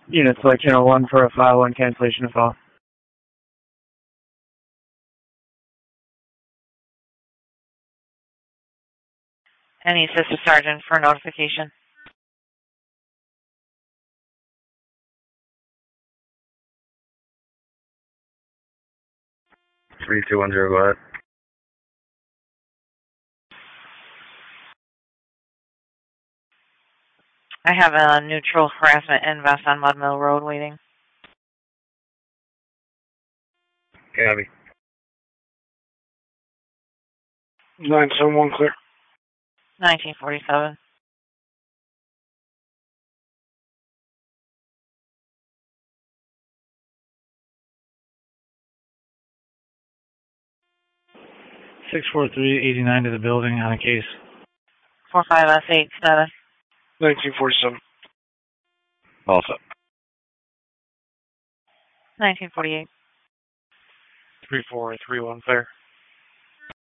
Unit select channel 1 for a file 1 cancellation of file. Any Sister Sergeant for notification. Three, two, 1, 0, go ahead. I have a neutral harassment invest on Mud Mill Road waiting. Gabby. 971 clear. 1947. Six 4-3-89 to the building on a case. 45S8 status. 1947. Also. 1948. 3431 clear.